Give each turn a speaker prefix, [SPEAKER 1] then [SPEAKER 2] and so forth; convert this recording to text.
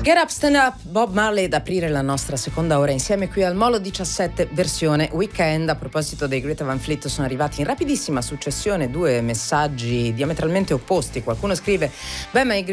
[SPEAKER 1] Get Up, Stand Up, Bob Marley, ad aprire la nostra seconda ora insieme qui al Molo 17 versione weekend. A proposito dei Greta Van Fleet, sono arrivati in rapidissima successione due messaggi diametralmente opposti. Qualcuno scrive: beh, ma i